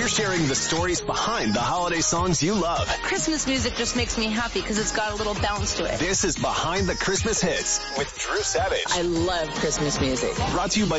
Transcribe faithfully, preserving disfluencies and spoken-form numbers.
We're sharing the stories behind the holiday songs you love. Christmas music just makes me happy because it's got a little bounce to it. This is Behind the Christmas Hits with Drew Savage. I love Christmas music. Brought to you by